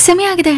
ಸಮಯ ಆಗಿದೆ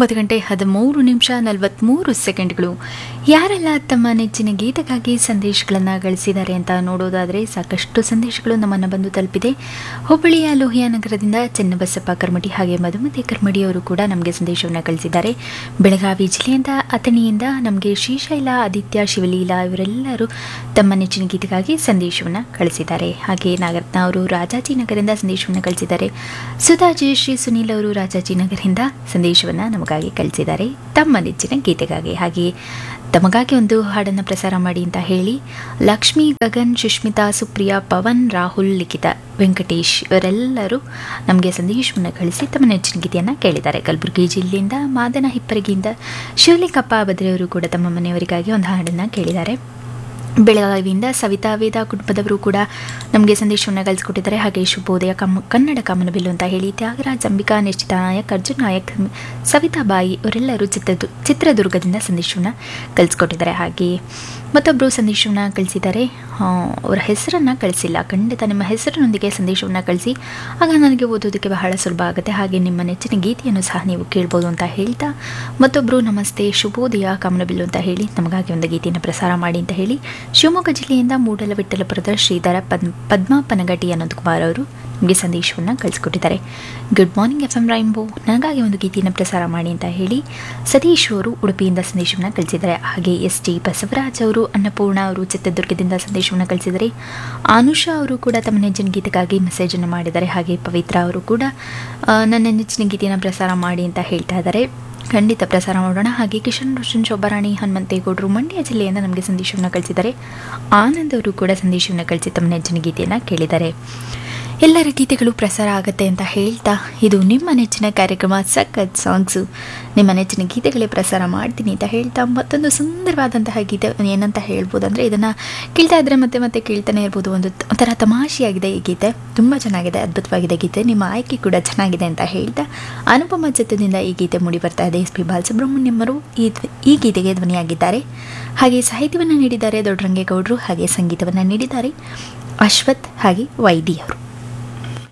9:13:43. ಯಾರೆಲ್ಲ ತಮ್ಮ ನೆಚ್ಚಿನ ಗೀತೆಗಾಗಿ ಸಂದೇಶಗಳನ್ನು ಗಳಿಸಿದ್ದಾರೆ ಅಂತ ನೋಡೋದಾದರೆ ಸಾಕಷ್ಟು ಸಂದೇಶಗಳು ನಮ್ಮನ್ನು ಬಂದು ತಲುಪಿದೆ. ಹುಬ್ಬಳ್ಳಿಯ ಲೋಹಿಯಾ ನಗರದಿಂದ ಚೆನ್ನಬಸಪ್ಪ ಕರ್ಮಡಿ ಹಾಗೆ ಮಧುಮತಿ ಕರ್ಮಡಿಯವರು ಕೂಡ ನಮಗೆ ಸಂದೇಶವನ್ನು ಕಳಿಸಿದ್ದಾರೆ. ಬೆಳಗಾವಿ ಜಿಲ್ಲೆಯಿಂದ ಅಥಣಿಯಿಂದ ನಮಗೆ ಶ್ರೀಶೈಲ, ಆದಿತ್ಯ, ಶಿವಲೀಲಾ ಇವರೆಲ್ಲರೂ ತಮ್ಮ ನೆಚ್ಚಿನ ಗೀತೆಗಾಗಿ ಸಂದೇಶವನ್ನು ಕಳಿಸಿದ್ದಾರೆ. ಹಾಗೆ ನಾಗರತ್ನ ಅವರು ರಾಜಾಜಿನಗರದಿಂದ ಸಂದೇಶವನ್ನು ಕಳಿಸಿದ್ದಾರೆ. ಸುಧಾ ಜಯಶ್ರೀ ಸುನೀಲ್ ಅವರು ರಾಜಾಜಿನಗರದಿಂದ ಸಂದೇಶವನ್ನು ನಮಗಾಗಿ ಕಳಿಸಿದ್ದಾರೆ ತಮ್ಮ ನೆಚ್ಚಿನ ಗೀತೆಗಾಗಿ. ಹಾಗೆ ತಮಗಾಗಿ ಒಂದು ಹಾಡನ್ನು ಪ್ರಸಾರ ಮಾಡಿ ಅಂತ ಹೇಳಿ ಲಕ್ಷ್ಮಿ, ಗಗನ್, ಸುಷ್ಮಿತಾ, ಸುಪ್ರಿಯಾ, ಪವನ್, ರಾಹುಲ್, ಲಿಖಿತ, ವೆಂಕಟೇಶ್ ಇವರೆಲ್ಲರೂ ನಮಗೆ ಸಂದೇಶವನ್ನು ಕಳಿಸಿ ತಮ್ಮ ನೆಚ್ಚಿನ ಗೀತೆಯನ್ನು ಕೇಳಿದ್ದಾರೆ. ಕಲಬುರಗಿ ಜಿಲ್ಲೆಯಿಂದ ಮಾದನ ಹಿಪ್ಪರಗಿಯಿಂದ ಶಿವಲಿಂಗಪ್ಪ ಬದ್ರೆಯವರು ಕೂಡ ತಮ್ಮ ಮನೆಯವರಿಗಾಗಿ ಒಂದು ಹಾಡನ್ನು ಕೇಳಿದ್ದಾರೆ. ಬೆಳಗಾವಿಯಿಂದ ಸವಿತಾ, ವೇದ ಕುಟುಂಬದವರು ಕೂಡ ನಮಗೆ ಸಂದೇಶವನ್ನು ಕಳಿಸ್ಕೊಟ್ಟಿದ್ದಾರೆ. ಹಾಗೆ ಶುಭೋದಯ, ಕನ್ನಡ ಕಾಮನಬಿಲ್ಲು ಅಂತ ಹೇಳಿ ತ್ಯಾಗರಾಜ್, ಅಂಬಿಕಾ, ನಿಶ್ಚಿತಾ ನಾಯಕ್, ಅರ್ಜುನ್ ನಾಯಕ್, ಸವಿತಾಬಾಯಿ ಇವರೆಲ್ಲರೂ ಚಿತ್ರದುರ್ಗದಿಂದ ಸಂದೇಶವನ್ನು ಕಳಿಸ್ಕೊಟ್ಟಿದ್ದಾರೆ. ಹಾಗೆ ಮತ್ತೊಬ್ಬರು ಸಂದೇಶವನ್ನು ಕಳಿಸಿದ್ದಾರೆ. ಅವರ ಹೆಸರನ್ನು ಕಳಿಸಿಲ್ಲ, ಖಂಡಿತ ನಿಮ್ಮ ಹೆಸರಿನೊಂದಿಗೆ ಸಂದೇಶವನ್ನು ಕಳಿಸಿ, ಆಗ ನನಗೆ ಓದೋದಕ್ಕೆ ಬಹಳ ಸುಲಭ ಆಗುತ್ತೆ. ಹಾಗೆ ನಿಮ್ಮ ನೆಚ್ಚಿನ ಗೀತೆಯನ್ನು ಸಹ ನೀವು ಕೇಳ್ಬೋದು ಅಂತ ಹೇಳ್ತಾ ಮತ್ತೊಬ್ಬರು ನಮಸ್ತೆ, ಶುಭೋದಯ, ಕಾಮನಬಿಲ್ಲು ಅಂತ ಹೇಳಿ ನಮಗಾಗಿ ಒಂದು ಗೀತೆಯನ್ನು ಪ್ರಸಾರ ಮಾಡಿ ಅಂತ ಹೇಳಿ ಶಿವಮೊಗ್ಗ ಜಿಲ್ಲೆಯಿಂದ ಮೂಡಲವಿಠಲಪುರದ ಶ್ರೀಧರ ಪದ್ಮಾ ಪನಗಟಿ ಅನಂತಕುಮಾರ್ ಅವರು ನಮಗೆ ಸಂದೇಶವನ್ನು ಕಳಿಸ್ಕೊಟ್ಟಿದ್ದಾರೆ. ಗುಡ್ ಮಾರ್ನಿಂಗ್ FM ರೈನ್ಬೋ, ನನಗಾಗಿ ಒಂದು ಗೀತೆಯನ್ನು ಪ್ರಸಾರ ಮಾಡಿ ಅಂತ ಹೇಳಿ ಸತೀಶ್ ಅವರು ಉಡುಪಿಯಿಂದ ಸಂದೇಶವನ್ನು ಕಳಿಸಿದ್ದಾರೆ. ಹಾಗೆ ST ಬಸವರಾಜ್ ಅವರು, ಅನ್ನಪೂರ್ಣ ಅವರು ಚಿತ್ರದುರ್ಗದಿಂದ ಸಂದೇಶವನ್ನು ಕಳಿಸಿದ್ದಾರೆ. ಆನುಷಾ ಅವರು ಕೂಡ ತಮ್ಮ ನೆಚ್ಚಿನ ಗೀತೆಗಾಗಿ ಮೆಸೇಜನ್ನು ಮಾಡಿದ್ದಾರೆ. ಹಾಗೆ ಪವಿತ್ರ ಅವರು ಕೂಡ ನನ್ನ ನೆಚ್ಚಿನ ಗೀತೆಯನ್ನು ಪ್ರಸಾರ ಮಾಡಿ ಅಂತ ಹೇಳ್ತಾ ಇದ್ದಾರೆ. ಖಂಡಿತ ಪ್ರಸಾರ ಮಾಡೋಣ. ಹಾಗೆ ಕಿಶನ್ ರೋಷನ್, ಶೋಭಾರಾಣಿ, ಹನುಮಂತೇಗೌಡರು ಮಂಡ್ಯ ಜಿಲ್ಲೆಯಿಂದ ನಮಗೆ ಸಂದೇಶವನ್ನು ಕಳಿಸಿದ್ದಾರೆ. ಆನಂದ್ ಅವರು ಕೂಡ ಸಂದೇಶವನ್ನು ಕಳಿಸಿ ತಮ್ಮ ನೆಚ್ಚಿನ ಗೀತೆಯನ್ನು ಕೇಳಿದ್ದಾರೆ. ಎಲ್ಲರ ಗೀತೆಗಳು ಪ್ರಸಾರ ಆಗುತ್ತೆ ಅಂತ ಹೇಳ್ತಾ ಇದು ನಿಮ್ಮ ನೆಚ್ಚಿನ ಕಾರ್ಯಕ್ರಮ ಸಖತ್ ಸಾಂಗ್ಸು. ನಿಮ್ಮ ನೆಚ್ಚಿನ ಗೀತೆಗಳೇ ಪ್ರಸಾರ ಮಾಡ್ತೀನಿ ಅಂತ ಹೇಳ್ತಾ ಮತ್ತೊಂದು ಸುಂದರವಾದಂತಹ ಗೀತೆ ಏನಂತ ಹೇಳ್ಬೋದು ಅಂದರೆ, ಇದನ್ನು ಕೇಳ್ತಾ ಇದ್ದರೆ ಮತ್ತೆ ಮತ್ತೆ ಕೇಳ್ತಾನೆ ಇರ್ಬೋದು. ಒಂಥರ ತಮಾಷೆಯಾಗಿದೆ ಈ ಗೀತೆ, ತುಂಬ ಚೆನ್ನಾಗಿದೆ, ಅದ್ಭುತವಾಗಿದೆ ಗೀತೆ. ನಿಮ್ಮ ಆಯ್ಕೆ ಕೂಡ ಚೆನ್ನಾಗಿದೆ ಅಂತ ಹೇಳ್ತಾ ಅನುಪಮ ಚಿತ್ರದಿಂದ ಈ ಗೀತೆ ಮೂಡಿ ಬರ್ತಾ ಇದೆ. SP ಬಾಲಸುಬ್ರಹ್ಮಣ್ಯಂ ಅವರು ಈ ಗೀತೆಗೆ ಧ್ವನಿಯಾಗಿದ್ದಾರೆ. ಹಾಗೆ ಸಾಹಿತ್ಯವನ್ನು ನೀಡಿದ್ದಾರೆ ದೊಡ್ಡರಂಗೇಗೌಡರು, ಹಾಗೆ ಸಂಗೀತವನ್ನು ನೀಡಿದ್ದಾರೆ ಅಶ್ವಥ್ ಹಾಗೆ ವೈಡಿ ಅವರು.